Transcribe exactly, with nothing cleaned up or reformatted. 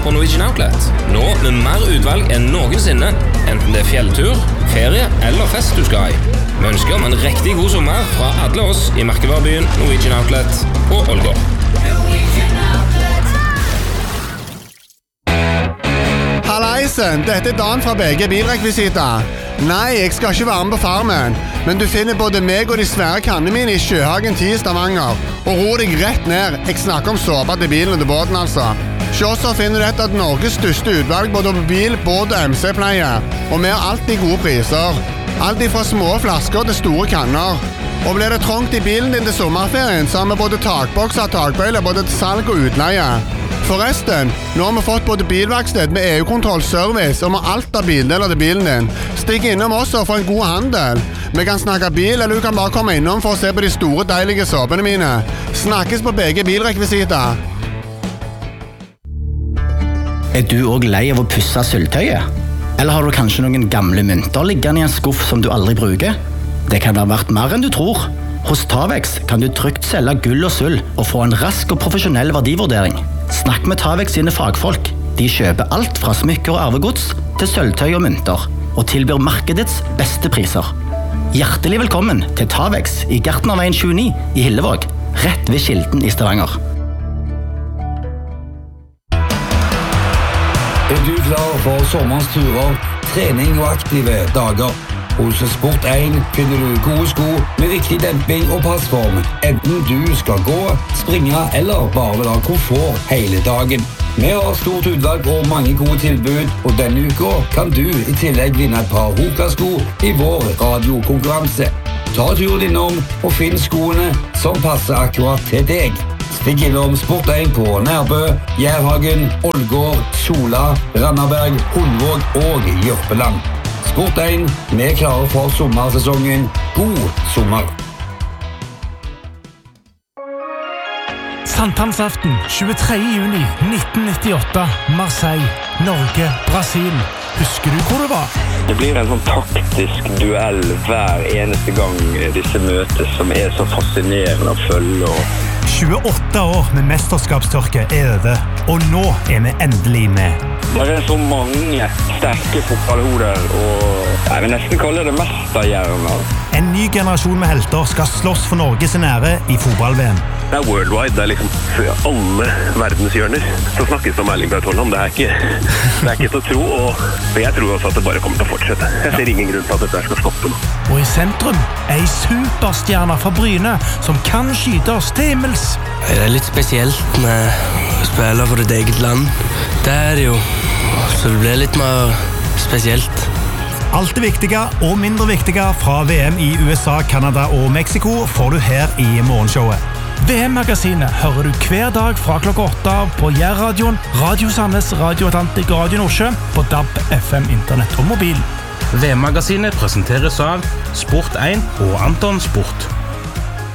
på Norwegian Outlet. Nå med mer utvalg enn noensinne, enten det er fjelltur, ferie eller fest du skal i. Vi ønsker om en riktig god sommer fra alle oss i merkevarebyen Norwegian Outlet og Ålgård. Hallaisen, dette er Dan fra B G Bilrekvisita. Nei, jeg skal ikke være med på farmen, men du finner både meg og de svære kannene mine i Sjøhagen ti i Stavanger. Og ro deg rett ned, jeg snakker om såpa til bilen og til båten altså. Se så finner du et av Norges største utvalg både på bil, båt og M C-pleie. Og vi har alltid gode priser. Alt fra små flasker til store kanner. Og blir det trångt i bilen din til sommerferien, så har vi både takbokser og takbøyler både til salg og utleie. Forresten, nå har vi fått både bilverksted med E U-kontroll, service og med alt av bildeler til bilen din. Stikk innom oss og få en god handel. Vi kan snakke bil, eller du kan bare komme innom for å se på de store, deilige såpene mine. Snakkes på B G Bilrekvisita. Er du også lei av å pusse sølvtøyet? Eller har du kanskje noen gamle mynter liggende i en skuff som du aldri bruker? Det kan ha vært mer enn du tror. Hos Tavex kan du trygt selge gull og sølv og få en rask og profesjonell verdivurdering. Snakk med Tavex sine fagfolk. De kjøper alt fra smykker og arvegods til sølvtøy og mynter, og tilbyr markedets beste priser. Hjertelig velkommen til Tavex i Gartnerveien tjueni i Hillevåg, rett ved Kilden i Stavanger. Er du klar for sommerens turer, trening og aktive dager? Hos Sport én finner du gode sko med riktig demping og passform, enten du skal gå, springe eller bare vil ha komfort hele dagen. Vi har stort utvalg og mange gode tilbud, og denne uka kan du i tillegg vinne et par Hoka-sko i vår radiokonkurranse. Ta turen innom og finn skoene som passer akkurat til deg. Stikk innom Sport én på Nærbø, Jærhagen, Ålgård, Sola, Randaberg, Hundvåg og Jørpeland. Sport én, vi er klare for sommersesongen. God sommer! Sankthansaften tjuetredje juni nitten nittiåtte, Marseille, Norge, Brasil. Husker du hvor du var? Det blir en sånn taktisk duell hver eneste gang disse møtes, som er så fascinerende å følge. Og tjueåtte år med mesterskapstørke er over, og nå er vi endelig med. Det er så mange sterke fotballhoder, og jeg vil nesten kalle det mesterhjerner. En ny generasjon med helter skal slåss for Norges ære i fotball-V M. Det er worldwide, det er liksom for alle verdenshjørner. Så snakkes det om Erling Braut Haaland, det er ikke, det er ikke til å tro, og jeg tror også at det bare kommer til å fortsette. Jeg ser ingen grunn til at dette skal stoppe nå. Og i sentrum er en superstjerne fra Bryne som kan skyte oss til himmels. Det er litt spesielt med å spille for ditt eget land. Det er det jo, så det blir litt mer spesielt. Alt det viktige og mindre viktige fra V M i U S A, Canada og Mexico får du her i morgenshowet. V M-magasinet hører du hver dag fra klokka åtte på Jærradioen, Radio Sandnes, Radio Atlantik og Radio Nordsjø på D A B, F M, internett og mobil. V M-magasinet presenteres av Sport én og Anton Sport.